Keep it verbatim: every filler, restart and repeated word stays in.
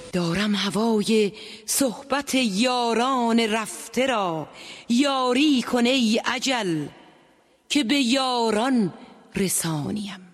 دارم هوای صحبت یاران رفته را، یاری کن ای اجل که به یاران رسانیم.